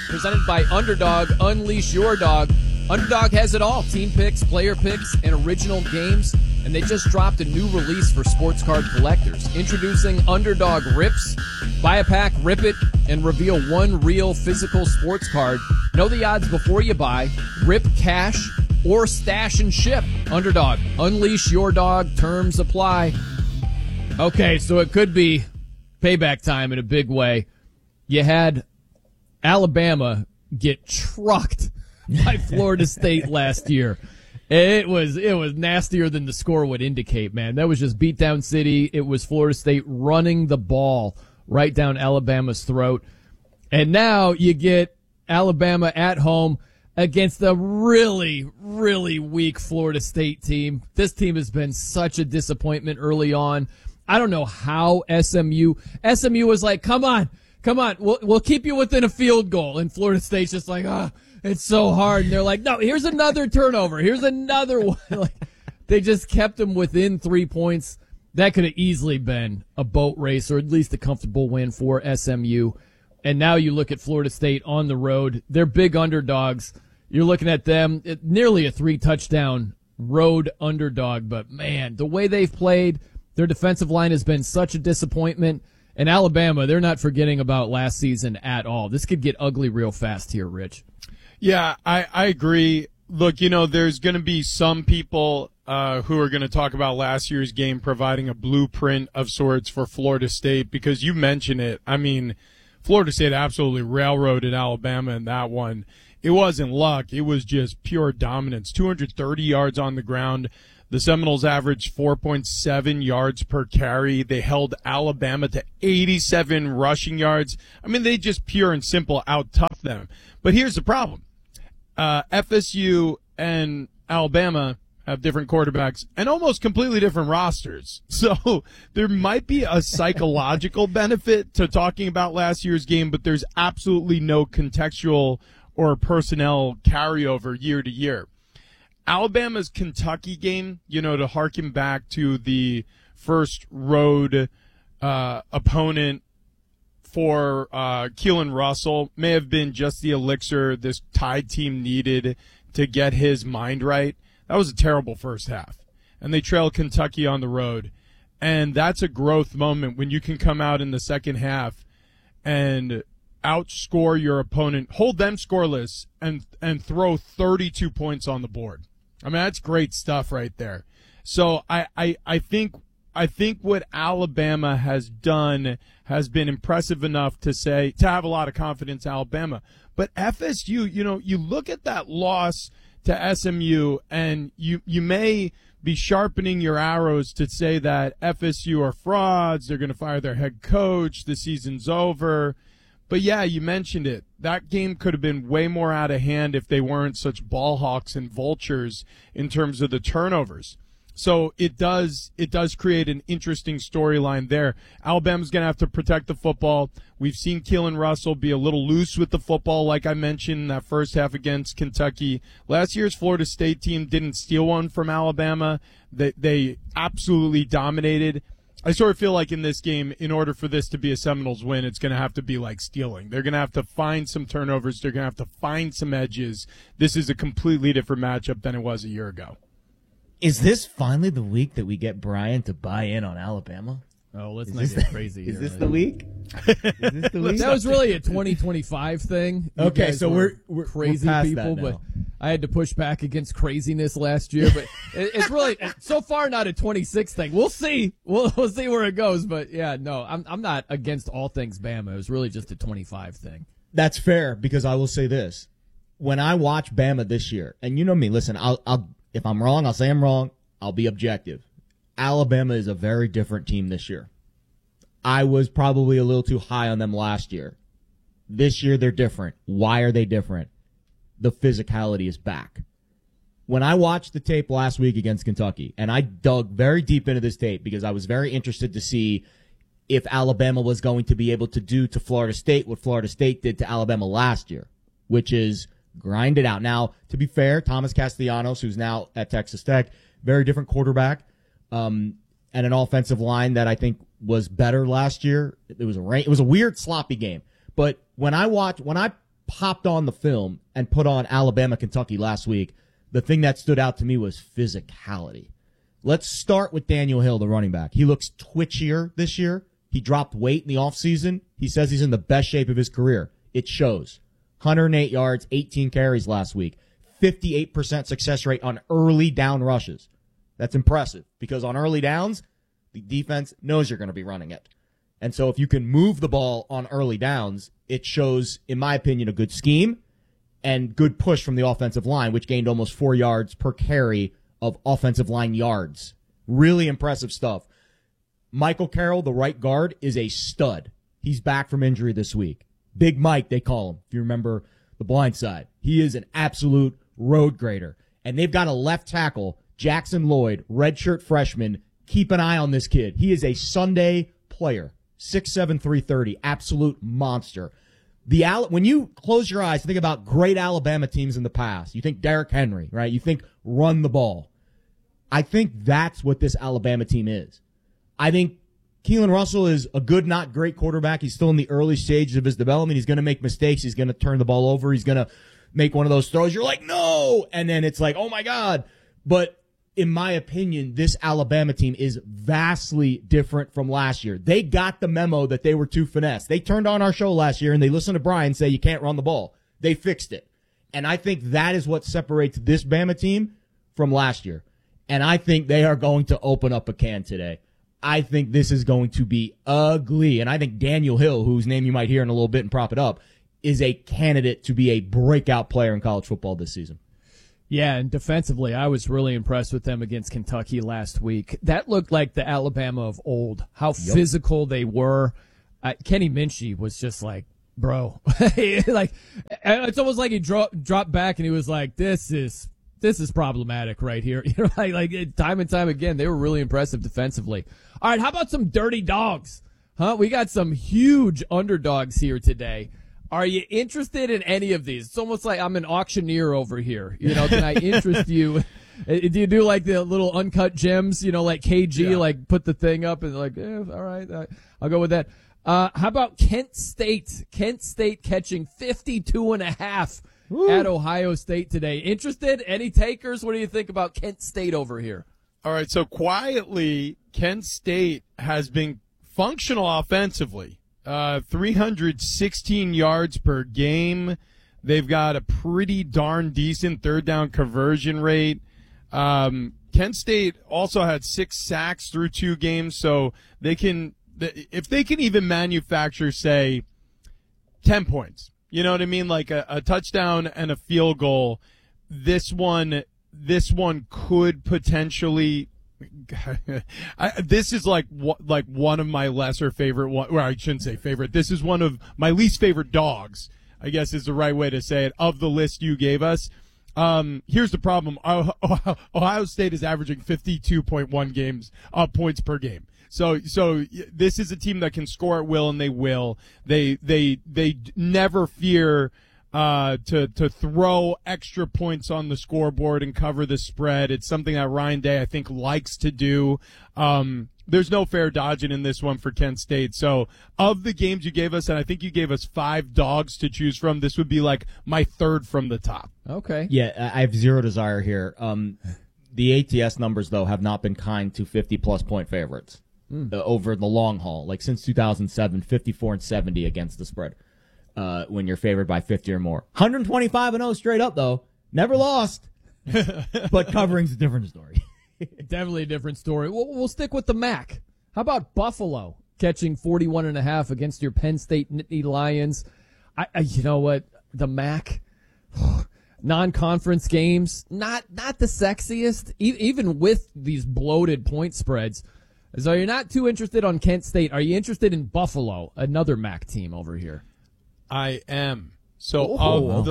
presented by Underdog. Unleash your dog. Underdog has it all. Team picks, player picks, and original games. And they just dropped a new release for sports card collectors. Introducing Underdog Rips. Buy a pack, rip it, and reveal one real physical sports card. Know the odds before you buy. Rip cash or stash and ship. Underdog. Unleash your dog. Terms apply. Okay, so it could be payback time in a big way. You had Alabama get trucked by Florida State last year. It was nastier than the score would indicate, man. That was just beatdown city. It was Florida State running the ball right down Alabama's throat. And now you get Alabama at home against a really, really weak Florida State team. This team has been such a disappointment early on. I don't know how SMU was like, come on, we'll keep you within a field goal. And Florida State's just like, it's so hard. And they're like, no, here's another turnover. Here's another one. Like, they just kept them within 3 points. That could have easily been a boat race or at least a comfortable win for SMU. And now you look at Florida State on the road. They're big underdogs. You're looking at them, nearly a 3-touchdown road underdog. But, man, the way they've played, their defensive line has been such a disappointment. And Alabama, they're not forgetting about last season at all. This could get ugly real fast here, Rich. Yeah, I agree. Look, there's going to be some people who are going to talk about last year's game providing a blueprint of sorts for Florida State because you mentioned it. I mean, Florida State absolutely railroaded Alabama in that one. It wasn't luck. It was just pure dominance. 230 yards on the ground. The Seminoles averaged 4.7 yards per carry. They held Alabama to 87 rushing yards. I mean, they just pure and simple out-toughed them. But here's the problem. FSU and Alabama have different quarterbacks and almost completely different rosters. So there might be a psychological benefit to talking about last year's game, but there's absolutely no contextual or personnel carryover year to year. Alabama's Kentucky game, to harken back to the first road opponent for Keelan Russell, may have been just the elixir this Tide team needed to get his mind right. That was a terrible first half. And they trailed Kentucky on the road. And that's a growth moment when you can come out in the second half and outscore your opponent, hold them scoreless, and throw 32 points on the board. I mean, that's great stuff right there. So I think what Alabama has done has been impressive enough to have a lot of confidence in Alabama. But FSU, you look at that loss to SMU and you may be sharpening your arrows to say that FSU are frauds, they're going to fire their head coach, the season's over. But yeah, you mentioned it. That game could have been way more out of hand if they weren't such ball hawks and vultures in terms of the turnovers. So it does create an interesting storyline there. Alabama's going to have to protect the football. We've seen Keelan Russell be a little loose with the football, like I mentioned in that first half against Kentucky. Last year's Florida State team didn't steal one from Alabama. They absolutely dominated. I sort of feel like in this game, in order for this to be a Seminoles win, it's going to have to be like stealing. They're going to have to find some turnovers. They're going to have to find some edges. This is a completely different matchup than it was a year ago. Is this finally the week that we get Brian to buy in on Alabama? Oh, let's not get crazy here. Is this the week? Is this the week? That was really a 2025 thing. Okay, so we're crazy past people, that but now. I had to push back against craziness last year. But it's really so far not a 26 thing. We'll see. We'll see where it goes. But yeah, no, I'm not against all things Bama. It was really just a 25 thing. That's fair because I will say this: when I watch Bama this year, and you know me, listen, I'll if I'm wrong, I'll say I'm wrong. I'll be objective. Alabama is a very different team this year. I was probably a little too high on them last year. This year they're different. Why are they different? The physicality is back. When I watched the tape last week against Kentucky, and I dug very deep into this tape because I was very interested to see if Alabama was going to be able to do to Florida State what Florida State did to Alabama last year, which is grind it out. Now, to be fair, Thomas Castellanos, who's now at Texas Tech, very different quarterback, and an offensive line that I think was better last year. It was a weird, sloppy game. But when I popped on the film and put on Alabama, Kentucky last week, the thing that stood out to me was physicality. Let's start with Daniel Hill, the running back. He looks twitchier this year. He dropped weight in the offseason. He says he's in the best shape of his career. It shows. 108 yards, 18 carries last week. 58% success rate on early down rushes. That's impressive because on early downs, the defense knows you're going to be running it. And so if you can move the ball on early downs, it shows, in my opinion, a good scheme and good push from the offensive line, which gained almost 4 yards per carry of offensive line yards. Really impressive stuff. Michael Carroll, the right guard, is a stud. He's back from injury this week. Big Mike, they call him, if you remember The Blind Side. He is an absolute road grader. And they've got a left tackle, Jackson Lloyd, redshirt freshman. Keep an eye on this kid. He is a Sunday player. 6'7", 330, absolute monster. When you close your eyes, think about great Alabama teams in the past. You think Derrick Henry, right? You think run the ball. I think that's what this Alabama team is. I think Keelan Russell is a good, not great quarterback. He's still in the early stages of his development. He's going to make mistakes. He's going to turn the ball over. He's going to make one of those throws. You're like, no! And then it's like, oh my God. But in my opinion, this Alabama team is vastly different from last year. They got the memo that they were too finesse. They turned on our show last year and they listened to Brian say you can't run the ball. They fixed it. And I think that is what separates this Bama team from last year. And I think they are going to open up a can today. I think this is going to be ugly. And I think Daniel Hill, whose name you might hear in a little bit and prop it up, is a candidate to be a breakout player in college football this season. Yeah, and defensively, I was really impressed with them against Kentucky last week. That looked like the Alabama of old, how physical they were. Kenny Minchie was just like, bro. Like, it's almost like he dropped back and he was like, this is problematic right here. You know, like time and time again, they were really impressive defensively. All right, how about some dirty dogs? Huh? We got some huge underdogs here today. Are you interested in any of these? It's almost like I'm an auctioneer over here. You know, can I interest you? Do you do like the little uncut gems, you know, like KG, like put the thing up and like, all right, I'll go with that. How about Kent State? Kent State catching 52.5 at Ohio State today. Interested? Any takers? What do you think about Kent State over here? All right, so quietly, Kent State has been functional offensively. 316 yards per game. They've got a pretty darn decent third down conversion rate. Kent State also had 6 sacks through 2 games, so they can, if they can even manufacture, say, 10 points, you know what I mean? Like a touchdown and a field goal, this one could potentially, this is like one of my lesser favorite, well, I shouldn't say favorite. This is one of my least favorite dogs, I guess is the right way to say it, of the list you gave us. Here's the problem. Ohio State is averaging 52.1 points per game. So this is a team that can score at will, and they will. They never fear to throw extra points on the scoreboard and cover the spread. It's something that Ryan Day, I think, likes to do. There's no fair dodging in this one for Kent State. So of the games you gave us, and I think you gave us 5 dogs to choose from, this would be like my third from the top. Okay. Yeah, I have zero desire here. The ATS numbers, though, have not been kind to 50-plus point favorites over the long haul. Like since 2007, 54-70 against the spread. When you're favored by 50 or more. 125-0 straight up, though. Never lost. But covering's a different story. Definitely a different story. We'll stick with the MAC. How about Buffalo catching 41.5 against your Penn State Nittany Lions? You know what? The MAC, non-conference games, not the sexiest, even with these bloated point spreads. So you're not too interested on Kent State. Are you interested in Buffalo, another MAC team over here? I am. So of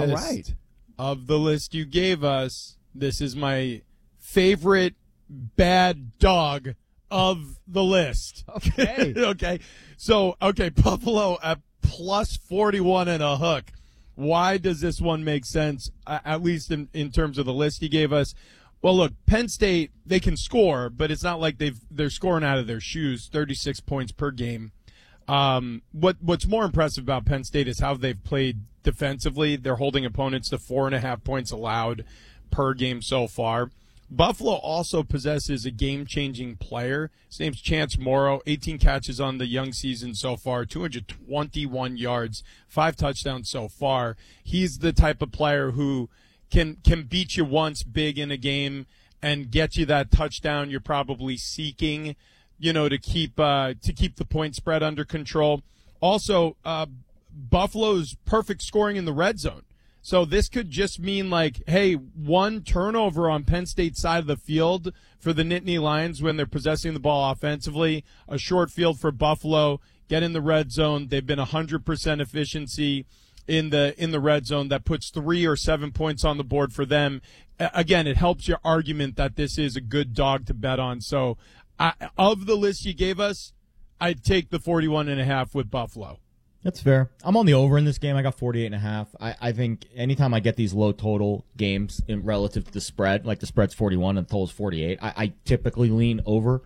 the list you gave us, this is my favorite bad dog of the list. Okay. Okay. So, Buffalo at plus 41 and a hook. Why does this one make sense, at least in terms of the list he gave us? Well, look, Penn State, they can score, but it's not like they're scoring out of their shoes, 36 points per game. What's more impressive about Penn State is how they've played defensively. They're holding opponents to 4.5 points allowed per game so far. Buffalo also possesses a game-changing player. His name's Chance Morrow, 18 catches on the young season so far, 221 yards, 5 touchdowns so far. He's the type of player who can beat you once big in a game and get you that touchdown you're probably seeking, to keep the point spread under control. Also, Buffalo's perfect scoring in the red zone. So this could just mean hey, one turnover on Penn State's side of the field for the Nittany Lions when they're possessing the ball offensively, a short field for Buffalo, get in the red zone. They've been 100% efficiency in the red zone. That puts 3 or 7 points on the board for them. Again, it helps your argument that this is a good dog to bet on. So of the list you gave us, I'd take the 41.5 with Buffalo. That's fair. I'm on the over in this game. I got 48.5. I think anytime I get these low total games in relative to the spread, like the spread's 41 and the total's 48, I typically lean over.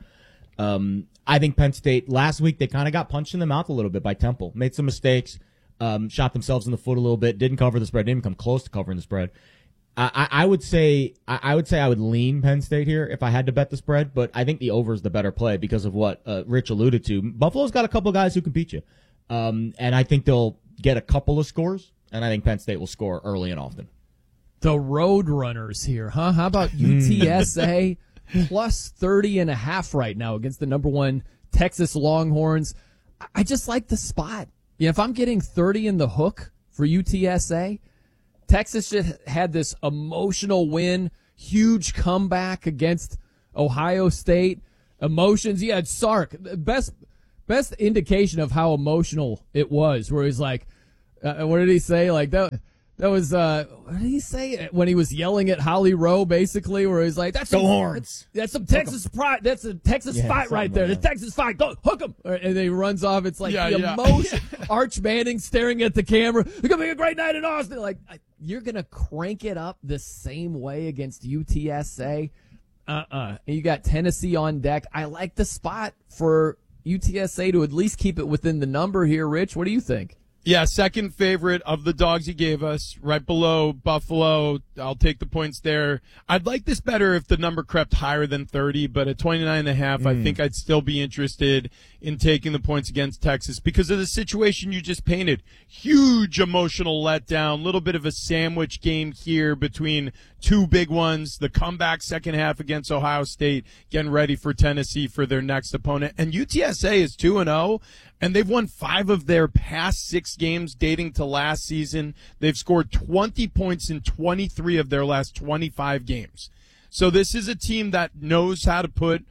I think Penn State, last week, they kind of got punched in the mouth a little bit by Temple. Made some mistakes, shot themselves in the foot a little bit, didn't cover the spread, didn't come close to covering the spread. I would say I would lean Penn State here if I had to bet the spread, but I think the over is the better play because of what Rich alluded to. Buffalo's got a couple of guys who can beat you. And I think they'll get a couple of scores, and I think Penn State will score early and often. The Road Runners here, huh? How about UTSA plus 30.5 right now against the number 1 Texas Longhorns? I just like the spot. Yeah, if I'm getting 30 in the hook for UTSA, Texas just had this emotional win, huge comeback against Ohio State. Emotions. You had Sark, best indication of how emotional it was, where he's like, what did he say? Like that was, what did he say when he was yelling at Holly Rowe, basically, where he's like, that's Go Horns. That's some Texas pride. That's a Texas fight right there. The Texas fight. Go hook him. And then he runs off. It's like the emotion. Arch Manning staring at the camera. It's going to be a great night in Austin. Like, you're going to crank it up the same way against UTSA. And you got Tennessee on deck. I like the spot for UTSA to at least keep it within the number here. Rich, what do you think? Yeah, second favorite of the dogs you gave us, right below Buffalo. I'll take the points there. I'd like this better if the number crept higher than 30, but at 29.5, I think I'd still be interested in taking the points against Texas because of the situation you just painted. Huge emotional letdown, little bit of a sandwich game here between two big ones, the comeback second half against Ohio State, getting ready for Tennessee for their next opponent. And UTSA is 2-0, and they've won 5 of their past 6 games dating to last season. They've scored 20 points in 23 of their last 25 games. So this is a team that knows how to put,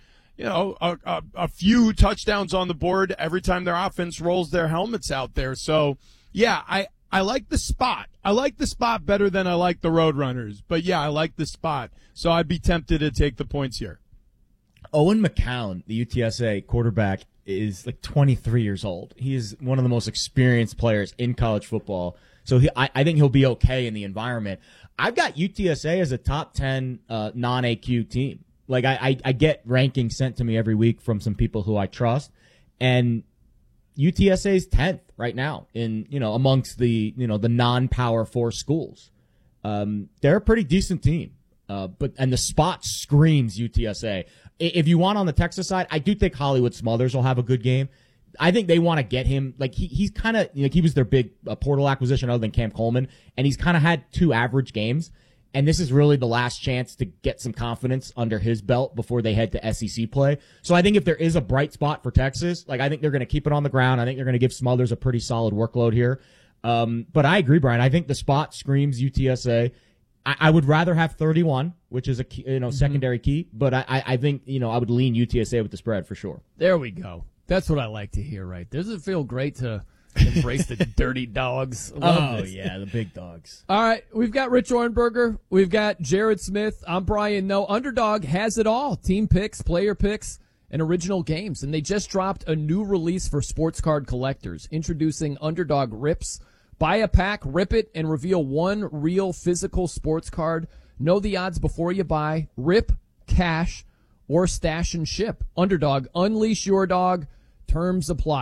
a few touchdowns on the board every time their offense rolls their helmets out there. So, yeah, I like the spot. I like the spot better than I like the Roadrunners. But, yeah, I like the spot. So I'd be tempted to take the points here. Owen McCown, the UTSA quarterback, is like 23 years old. He is one of the most experienced players in college football. So I think he'll be okay in the environment. I've got UTSA as a top 10 non-AQ team. Like I get rankings sent to me every week from some people who I trust, and UTSA is 10th right now in amongst the the non-Power 4 schools. They're a pretty decent team, and the spot screams UTSA. If you want on the Texas side, I do think Hollywood Smothers will have a good game. I think they want to get him. Like he's kind of he was their big portal acquisition other than Cam Coleman, and he's kind of had 2 average games. And this is really the last chance to get some confidence under his belt before they head to SEC play. So I think if there is a bright spot for Texas, I think they're going to keep it on the ground. I think they're going to give Smothers a pretty solid workload here. But I agree, Brian. I think the spot screams UTSA. I would rather have 31, which is a key, secondary key. But I think I would lean UTSA with the spread for sure. There we go. That's what I like to hear. Right? Does it feel great to embrace the dirty dogs? Yeah, the big dogs. All right, we've got Rich Orenberger. We've got Jared Smith. I'm Brian Noe. Underdog has it all. Team picks, player picks, and original games. And they just dropped a new release for sports card collectors, introducing Underdog Rips. Buy a pack, rip it, and reveal one real physical sports card. Know the odds before you buy. Rip, cash, or stash and ship. Underdog, unleash your dog. Terms apply.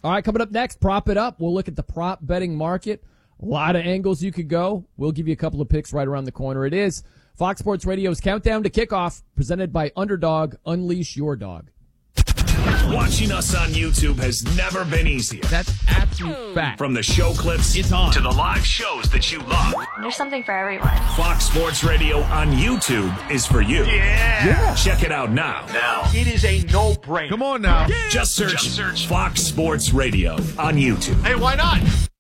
All right, coming up next, Prop It Up. We'll look at the prop betting market. A lot of angles you could go. We'll give you a couple of picks right around the corner. It is Fox Sports Radio's Countdown to Kickoff, presented by Underdog. Unleash your dog. Watching us on YouTube has never been easier. That's absolute fact. From the show clips It's on. to the live shows that you love. There's something for everyone. Fox Sports Radio on YouTube is for you. Yeah. Check it out now. It is a no-brainer. Come on now. Just search Fox Sports Radio on YouTube. Hey, why not?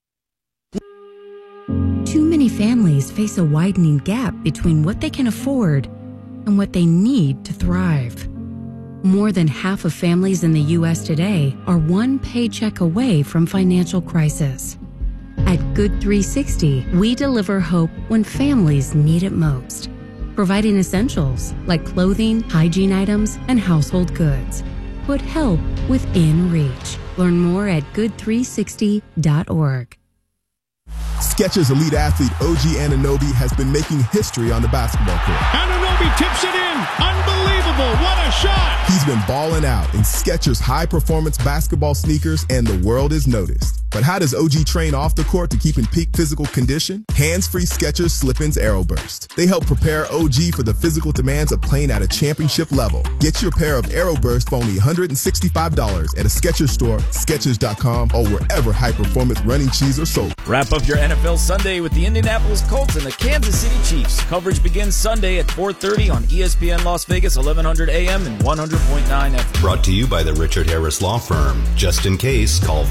Too many families face a widening gap between what they can afford and what they need to thrive. More than half of families in the U.S. today are one paycheck away from financial crisis. At Good 360, we deliver hope when families need it most, providing essentials like clothing, hygiene items, and household goods. Put help within reach. Learn more at good360.org. Skechers elite athlete OG Anunoby has been making history on the basketball court. Anunoby tips it in. Unbelievable. What a shot. He's been balling out in Skechers high-performance basketball sneakers, and the world is noticed. But how does OG train off the court to keep in peak physical condition? Hands-free Skechers Slip-ins AeroBurst. They help prepare OG for the physical demands of playing at a championship level. Get your pair of AeroBurst for only $165 at a Skechers store, Skechers.com, or wherever high-performance running shoes are sold. Wrap up your NFL Sunday with the Indianapolis Colts and the Kansas City Chiefs. Coverage begins Sunday at 4:30 on ESPN Las Vegas, 1100 AM and 100.9 FM. Brought to you by the Richard Harris Law Firm. Just in case, call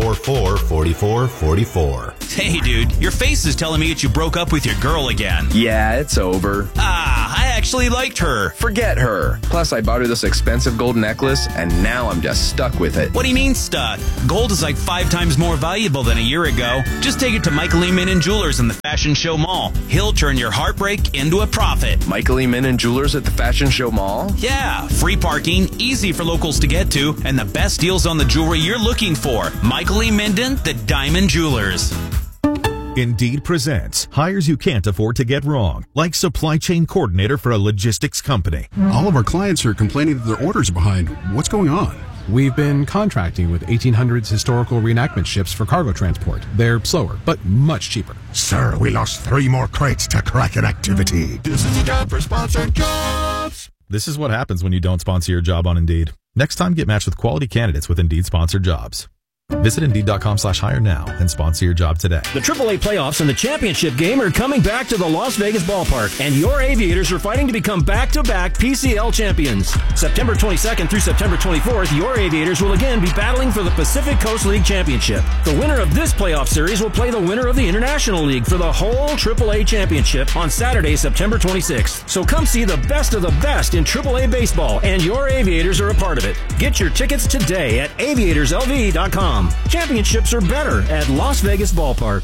444-4444. Hey, dude, your face is telling me that you broke up with your girl again. Yeah, it's over. I actually liked her. Forget her. Plus, I bought her this expensive gold necklace, and now I'm just stuck with it. What do you mean stuck? Gold is like 5 times more valuable than a year ago. Just take it to Michael E. Min & Jewelers in the Fashion Show Mall. He'll turn your heartbreak into a profit. Michael E. Min & Jewelers at the Fashion Show Mall? Yeah, free parking, easy for locals to get to, and the best deals on the jewelry you're looking for. Michael E. Minden, the Diamond Jewelers. Indeed presents hires you can't afford to get wrong, like supply chain coordinator for a logistics company. All of our clients are complaining that their orders are behind. What's going on? We've been contracting with 1800s historical reenactment ships for cargo transport. They're slower, but much cheaper. Sir, we lost 3 more crates to Kraken activity. This is a job for sponsored jobs. This is what happens when you don't sponsor your job on Indeed. Next time, get matched with quality candidates with Indeed sponsored jobs. Visit Indeed.com/hire now and sponsor your job today. The AAA playoffs and the championship game are coming back to the Las Vegas ballpark, and your Aviators are fighting to become back-to-back PCL champions. September 22nd through September 24th, your Aviators will again be battling for the Pacific Coast League championship. The winner of this playoff series will play the winner of the International League for the whole AAA championship on Saturday, September 26th. So come see the best of the best in AAA baseball, and your Aviators are a part of it. Get your tickets today at aviatorslv.com. Championships are better at Las Vegas Ballpark.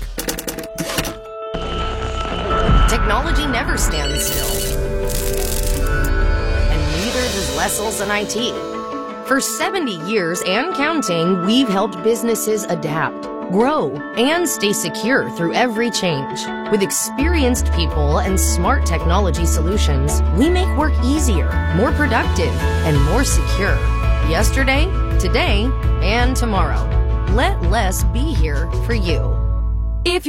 Technology never stands still. And neither does Lessel's and IT. For 70 years and counting, we've helped businesses adapt, grow, and stay secure through every change. With experienced people and smart technology solutions, we make work easier, more productive, and more secure. Yesterday, today, and tomorrow. Let Les be here for you.